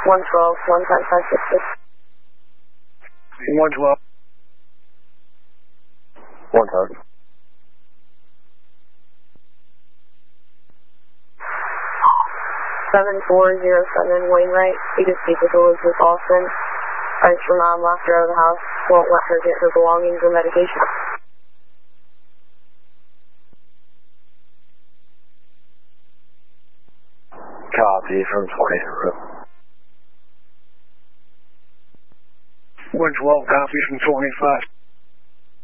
112, 15560. 112. 110. 7407 Wainwright. You can speak with Elizabeth Austin. Thanks for mom locked her out of the house. Won't let her get her belongings or medication. Copy from 20. 112, copy from 25.